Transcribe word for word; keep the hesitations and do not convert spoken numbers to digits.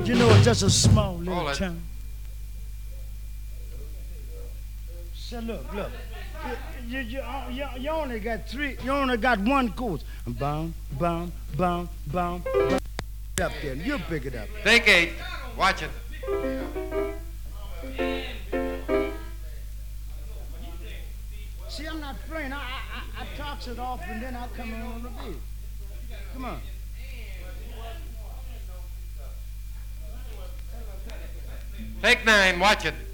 You know, it's just a small little Hold it. town. So look, look. You, you, you, you only got three. You only got one course. Boom, boom, boom, boom, boom. Up there, you pick it up. Take eight. Watch it. See, I'm not playing. I, I, I talks it off and then I come in on the beat. Come on. Take nine. Watch it.